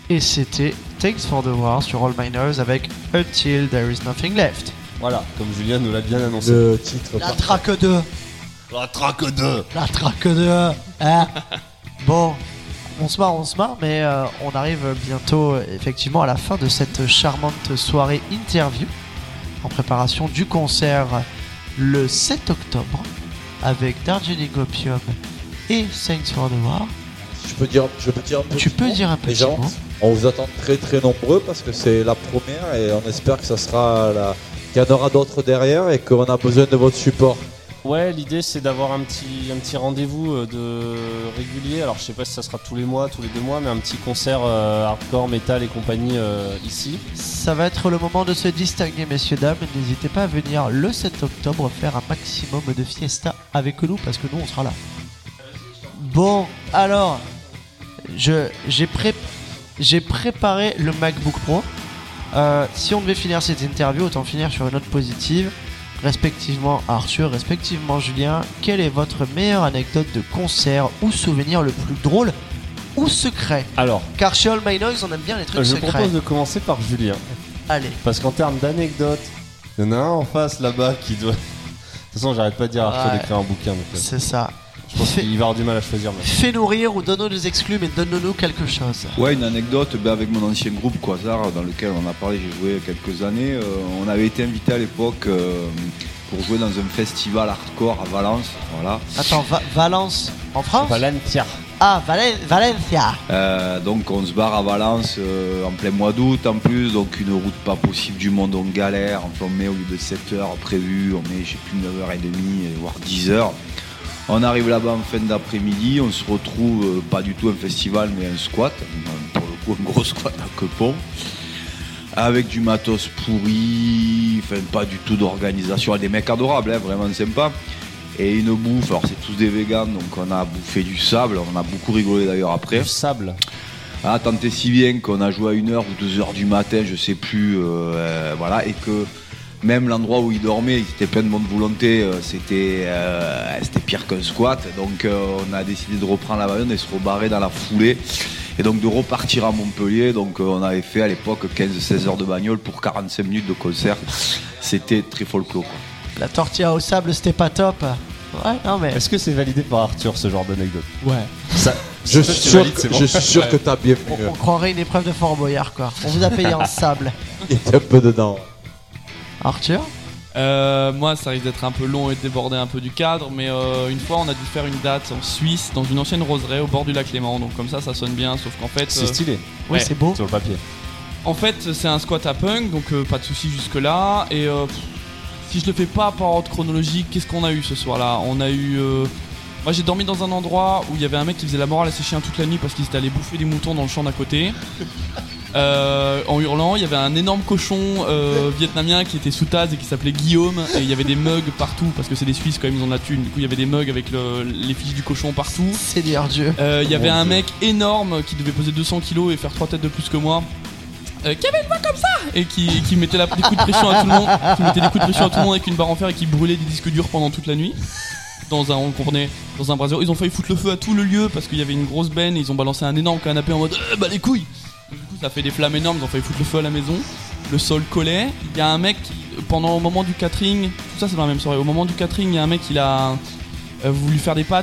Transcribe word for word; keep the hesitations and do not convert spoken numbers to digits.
Et c'était Thanks for the War sur All Miners avec Until There Is Nothing Left. Voilà, comme Julien nous l'a bien annoncé. Le titre. La track deux. La track deux. La track deux. Hein. Bon, on se marre, on se marre, mais euh, on arrive bientôt euh, effectivement à la fin de cette charmante soirée interview en préparation du concert le sept octobre avec Darjeeling Opium et Thanks for the War. Je peux dire, je peux dire un petit Tu peux mot. dire un Les petit gens, mot. on vous attend très très nombreux parce que c'est la première et on espère que ça sera la... qu'il y en aura d'autres derrière et qu'on a besoin de votre support. Ouais, l'idée c'est d'avoir un petit, un petit rendez-vous euh, de régulier. Alors je sais pas si ça sera tous les mois, tous les deux mois, mais un petit concert euh, hardcore, metal et compagnie euh, ici. Ça va être le moment de se distinguer, messieurs, dames. N'hésitez pas à venir le sept octobre faire un maximum de fiesta avec nous parce que nous on sera là. Bon, alors, je, j'ai, pré- j'ai préparé le MacBook Pro. Euh, si on devait finir cette interview, autant finir sur une note positive. Respectivement Arthur, respectivement Julien, quelle est votre meilleure anecdote de concert ou souvenir le plus drôle ou secret? Alors, Car chez All My Noise, on aime bien les trucs je secrets. propose de commencer par Julien. Allez. Parce qu'en termes d'anecdotes, il y en a un en face là-bas qui doit... De toute façon, j'arrête pas de dire à Arthur Ouais. d'écrire un bouquin. Donc, euh, C'est ça. je pense Fais- qu'il va avoir du mal à choisir. Mais... Fais-nous rire ou donne-nous des exclus, mais donne-nous quelque chose. Ouais, une anecdote ben, avec mon ancien groupe Quasar, dans lequel on a parlé, j'ai joué quelques années. Euh, on avait été invité à l'époque euh, pour jouer dans un festival hardcore à Valence. Voilà. Attends, Va- Valence en France? Valencia. Ah, Valen- Valencia. Euh, donc on se barre à Valence euh, en plein mois d'août en plus, donc une route pas possible du monde, on galère. Enfin, on met au lieu de sept heures prévues, on met je sais plus neuf heures trente, voire dix heures. On arrive là-bas en fin d'après-midi, on se retrouve, euh, pas du tout un festival mais un squat, pour le coup un gros squat à Quepont, avec du matos pourri, enfin pas du tout d'organisation, des mecs adorables, hein, vraiment sympa. Et une bouffe, alors c'est tous des végans, donc on a bouffé du sable, on a beaucoup rigolé d'ailleurs après. Du sable. Ah, tant et si bien qu'on a joué à une heure ou deux heures du matin, je sais plus, euh, euh, voilà, et que même l'endroit où ils dormaient, ils étaient plein de bonne volonté, euh, c'était, euh, c'était pire qu'un squat, donc euh, on a décidé de reprendre la bagnole et se rebarrer dans la foulée, et donc de repartir à Montpellier, donc euh, on avait fait à l'époque quinze à seize heures de bagnole pour quarante-cinq minutes de concert, c'était très folklore, quoi. La tortilla au sable, c'était pas top. Ouais, non mais. Est-ce que c'est validé par Arthur ce genre d'anecdote? Ouais. Ça, Je ça, suis tu sûr, valides, que, c'est bon. je suis sûr que t'as bien On, mieux. on croirait une épreuve de Fort Boyard, quoi. On vous a payé en sable. Il était un peu dedans. Arthur? Euh, moi, ça risque d'être un peu long et de déborder un peu du cadre, mais euh, une fois, on a dû faire une date en Suisse, dans une ancienne roseraie au bord du lac Léman. Donc comme ça, ça sonne bien, sauf qu'en fait, C'est euh, stylé, Oui, Ouais. c'est beau. sur le papier. en fait, c'est un squat à punk, donc euh, pas de soucis jusque là. Et euh, pff, si je le fais pas par ordre chronologique, qu'est-ce qu'on a eu ce soir-là? On a eu, euh, moi, j'ai dormi dans un endroit où il y avait un mec qui faisait la morale à ses chiens toute la nuit parce qu'il s'était allé bouffer des moutons dans le champ d'à côté. Euh, en hurlant, il y avait un énorme cochon euh, vietnamien qui était sous tasse et qui s'appelait Guillaume, et il y avait des mugs partout parce que c'est des Suisses quand même, ils ont de la thune. Du coup, il y avait des mugs avec le, les fiches du cochon partout. Seigneur Dieu. Euh, Il y avait Mon un Dieu. mec énorme qui devait peser deux cents kilos et faire trois têtes de plus que moi. Euh, qui avait une voix comme ça et qui, qui mettait la, des coups de pression à tout le monde, qui mettait des coups de pression à tout le monde avec une barre en fer et qui brûlait des disques durs pendant toute la nuit. Dans un, on comprenait, dans un brasier. Ils ont failli foutre le feu à tout le lieu parce qu'il y avait une grosse benne et ils ont balancé un énorme canapé en mode euh, bah les couilles. Du coup, ça fait des flammes énormes, ils ont failli foutre le feu à la maison. Le sol collait. Il y a un mec, qui, pendant au moment du catering, tout ça c'est dans la même soirée. Au moment du catering, il y a un mec, il a euh, voulu faire des pâtes